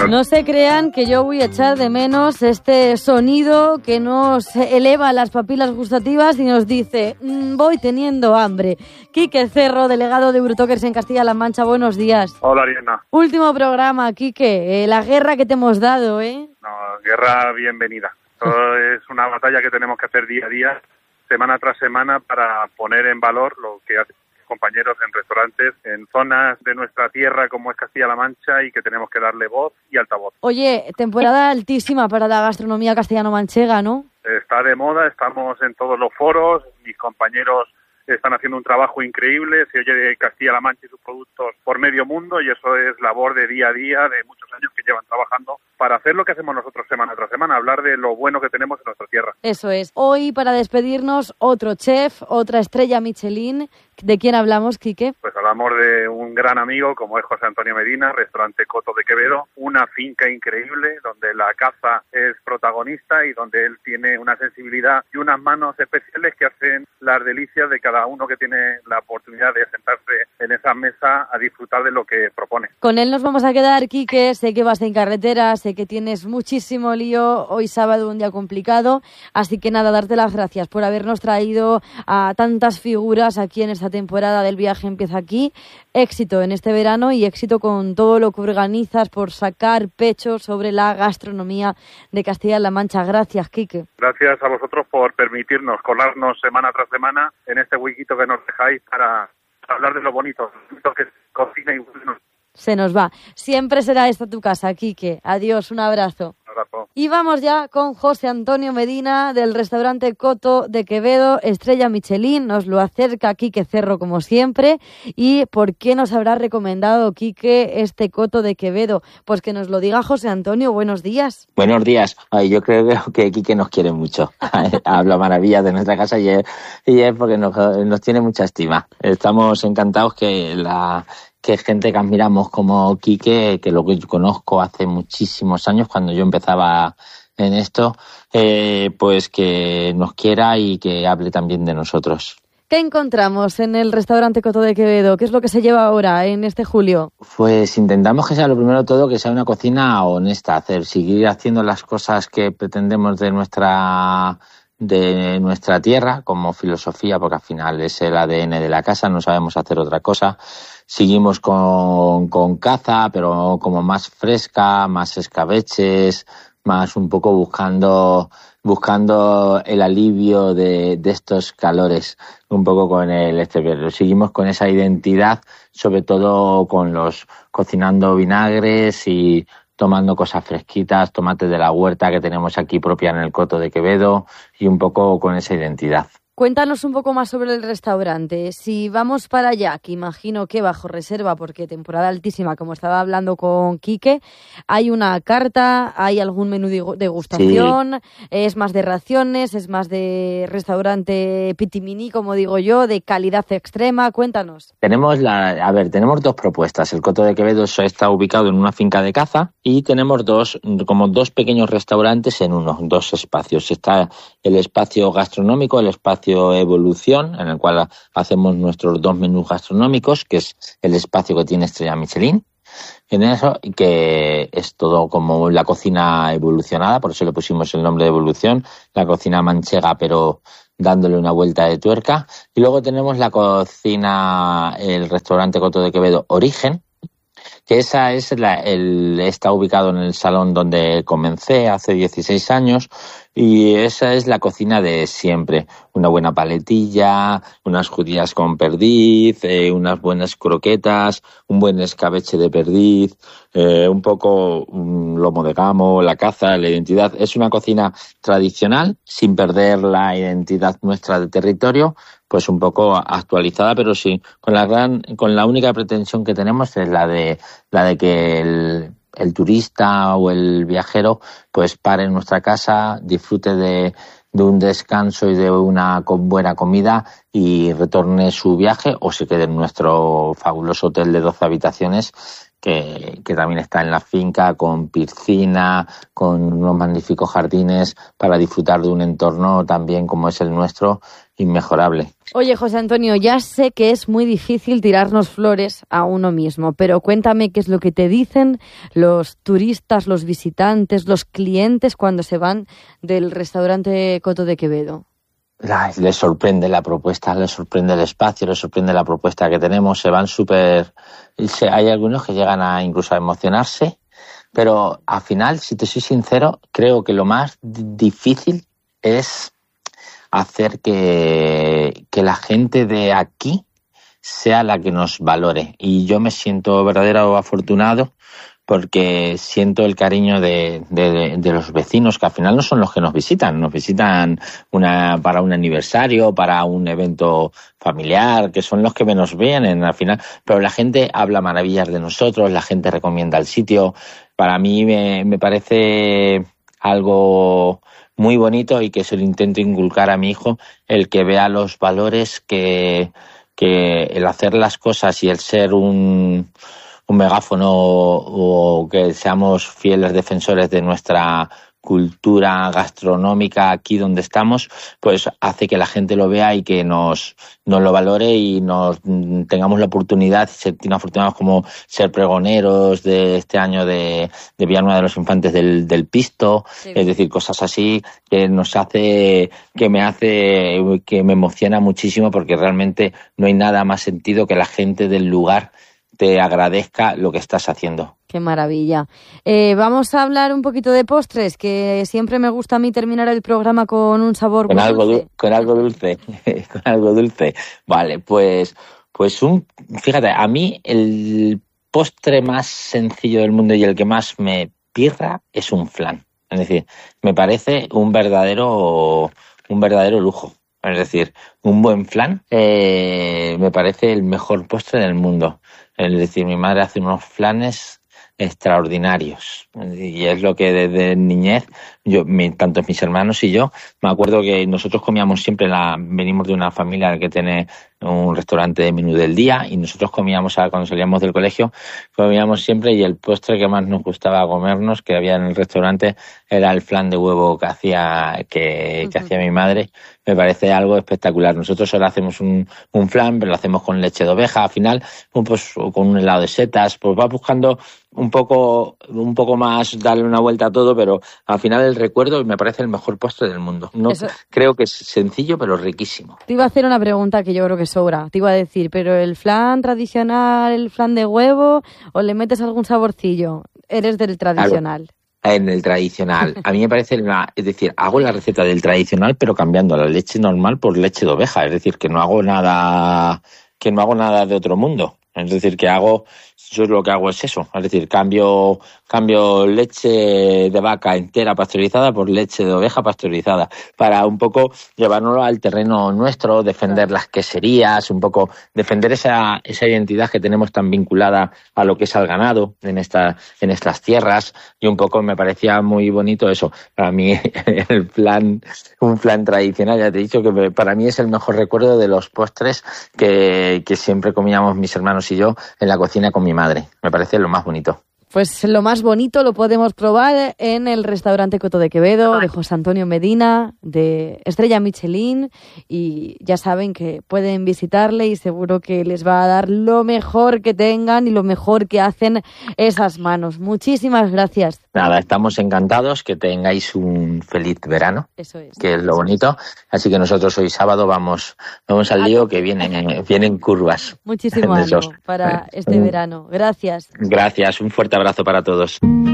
No se crean que yo voy a echar de menos este sonido que nos eleva las papilas gustativas y nos dice, voy teniendo hambre. Quique Cerro, delegado de Eurotokers en Castilla-La Mancha, buenos días. Hola, Ariana. Último programa, Quique, la guerra que te hemos dado, ¿eh? No, guerra bienvenida. Todo es una batalla que tenemos que hacer día a día, semana tras semana, para poner en valor lo que hacen compañeros en restaurantes, en zonas de nuestra tierra como es Castilla-La Mancha, y que tenemos que darle voz y altavoz. Oye, temporada altísima para la gastronomía castellano-manchega, ¿no? Está de moda, estamos en todos los foros, mis compañeros están haciendo un trabajo increíble, se oye de Castilla-La Mancha y sus productos por medio mundo, y eso es labor de día a día, de muchos años que llevan trabajando para hacer lo que hacemos nosotros semana tras semana, hablar de lo bueno que tenemos en nuestra tierra. Eso es. Hoy, para despedirnos, otro chef, otra estrella Michelin. ¿De quién hablamos, Quique? Pues hablamos de un gran amigo como es José Antonio Medina, restaurante Coto de Quevedo, una finca increíble donde la caza es protagonista y donde él tiene una sensibilidad y unas manos especiales que hacen las delicias de cada uno que tiene la oportunidad de sentarse en esa mesa a disfrutar de lo que propone. Con él nos vamos a quedar, Quique. Sé que vas en carretera, sé que tienes muchísimo lío, hoy sábado un día complicado, así que nada, darte las gracias por habernos traído a tantas figuras aquí en esta temporada del Viaje Empieza Aquí. Éxito en este verano y éxito con todo lo que organizas por sacar pecho sobre la gastronomía de Castilla-La Mancha. Gracias, Quique. Gracias a vosotros por permitirnos colarnos semana tras semana en este huequito que nos dejáis para hablar de lo bonito que cocina y bueno. Se nos va. Siempre será esta tu casa, Quique. Adiós, un abrazo. Un abrazo. Y vamos ya con José Antonio Medina del restaurante Coto de Quevedo, estrella Michelin. Nos lo acerca Quique Cerro como siempre. ¿Y por qué nos habrá recomendado Quique este Coto de Quevedo? Pues que nos lo diga José Antonio. Buenos días. Buenos días. Ay, yo creo que Quique nos quiere mucho. Habla maravillas de nuestra casa y es porque nos tiene mucha estima. Estamos encantados que gente que admiramos como Quique, que lo que yo conozco hace muchísimos años, cuando yo empezaba en esto, pues que nos quiera y que hable también de nosotros. ¿Qué encontramos en el restaurante Coto de Quevedo? ¿Qué es lo que se lleva ahora en este julio? Pues intentamos que sea lo primero de todo, que sea una cocina honesta, seguir haciendo las cosas que pretendemos de nuestra tierra como filosofía, porque al final es el ADN de la casa, no sabemos hacer otra cosa. Seguimos con caza, pero como más fresca, más escabeches, más un poco buscando el alivio de estos calores, un poco con pero seguimos con esa identidad, sobre todo cocinando vinagres y tomando cosas fresquitas, tomates de la huerta que tenemos aquí propia en el Coto de Quevedo, y un poco con esa identidad. Cuéntanos un poco más sobre el restaurante. Si vamos para allá, que imagino que bajo reserva, porque temporada altísima, como estaba hablando con Quique, hay una carta, hay algún menú de degustación, sí. Es más de raciones, es más de restaurante pitimini, como digo yo, de calidad extrema. Cuéntanos. Tenemos dos propuestas. El Coto de Quevedo está ubicado en una finca de caza y tenemos dos pequeños restaurantes en dos espacios. Está el espacio gastronómico, el espacio Evolución, en el cual hacemos nuestros dos menús gastronómicos, que es el espacio que tiene estrella Michelin, en eso, que es todo como la cocina evolucionada, por eso le pusimos el nombre de Evolución, la cocina manchega, pero dándole una vuelta de tuerca. Y luego tenemos el restaurante Coto de Quevedo Origen, que esa es está ubicado en el salón donde comencé hace 16 años, y esa es la cocina de siempre. Una buena paletilla, unas judías con perdiz, unas buenas croquetas, un buen escabeche de perdiz, un poco un lomo de gamo, la caza, la identidad. Es una cocina tradicional, sin perder la identidad nuestra de territorio, pues un poco actualizada, pero sí, con la única pretensión que tenemos es la de que el turista o el viajero pues pare en nuestra casa, disfrute de un descanso y de una buena comida y retorne su viaje, o se quede en nuestro fabuloso hotel de 12 habitaciones que que también está en la finca, con piscina, con unos magníficos jardines, para disfrutar de un entorno también como es el nuestro, inmejorable. Oye, José Antonio, ya sé que es muy difícil tirarnos flores a uno mismo, pero cuéntame qué es lo que te dicen los turistas, los visitantes, los clientes cuando se van del restaurante Coto de Quevedo. Les sorprende la propuesta, les sorprende el espacio, les sorprende la propuesta que tenemos, se van súper... Hay algunos que llegan a incluso a emocionarse, pero al final, si te soy sincero, creo que lo más difícil es hacer que la gente de aquí sea la que nos valore. Y yo me siento verdadero afortunado porque siento el cariño de los vecinos, que al final no son los que nos visitan para un aniversario, para un evento familiar, que son los que menos vienen al final, pero la gente habla maravillas de nosotros, la gente recomienda el sitio. Para mí me parece algo muy bonito y que se lo intento inculcar a mi hijo, el que vea los valores que el hacer las cosas y el ser un megáfono o que seamos fieles defensores de nuestra cultura gastronómica aquí donde estamos, pues hace que la gente lo vea y que nos lo valore y nos tengamos la oportunidad, ser tan afortunados como ser pregoneros de este año de Villanueva de los Infantes del Pisto, sí. Es decir, cosas así que que me emociona muchísimo, porque realmente no hay nada más sentido que la gente del lugar te agradezca lo que estás haciendo. Qué maravilla. Vamos a hablar un poquito de postres, que siempre me gusta a mí terminar el programa con un sabor con algo dulce. Con algo dulce. Vale, pues fíjate, a mí el postre más sencillo del mundo y el que más me pirra es un flan. Es decir, me parece un verdadero lujo. Es decir, un buen flan me parece el mejor postre del mundo. Es decir, mi madre hace unos flanes extraordinarios y es lo que desde niñez tanto mis hermanos y yo, me acuerdo que nosotros comíamos siempre, venimos de una familia que tiene un restaurante de menú del día, y nosotros comíamos cuando salíamos del colegio, comíamos siempre, y el postre que más nos gustaba comernos, que había en el restaurante, era el flan de huevo que hacía mi madre. Me parece algo espectacular. Nosotros ahora hacemos un flan, pero lo hacemos con leche de oveja. Al final, pues con un helado de setas, pues va buscando un poco más, darle una vuelta a todo, pero al final el recuerdo me parece el mejor postre del mundo. Creo que es sencillo, pero riquísimo. Te iba a hacer una pregunta que yo creo que sobra. Te iba a decir, ¿pero el flan tradicional, el flan de huevo, o le metes algún saborcillo? Eres del tradicional. Claro. En el tradicional. A mí me parece, es decir, hago la receta del tradicional, pero cambiando la leche normal por leche de oveja. Es decir, que no hago nada de otro mundo. Es decir, yo lo que hago es eso. Es decir, cambio leche de vaca entera pasteurizada por leche de oveja pasteurizada, para un poco llevárnoslo al terreno nuestro, defender las queserías, un poco defender esa identidad que tenemos tan vinculada a lo que es al ganado en estas tierras, y un poco me parecía muy bonito eso. Para mí un flan tradicional, ya te he dicho que para mí es el mejor recuerdo de los postres que siempre comíamos mis hermanos y yo en la cocina con mi madre. Me parece lo más bonito. Pues lo más bonito lo podemos probar en el restaurante Coto de Quevedo, de José Antonio Medina, de Estrella Michelin, y ya saben que pueden visitarle y seguro que les va a dar lo mejor que tengan y lo mejor que hacen esas manos. Muchísimas gracias. Nada, estamos encantados, que tengáis un feliz verano. Eso es. Que es lo bonito. Así que nosotros hoy sábado vamos al lío, que vienen curvas. Muchísimo ánimo para este verano. Gracias. Gracias, un fuerte abrazo para todos.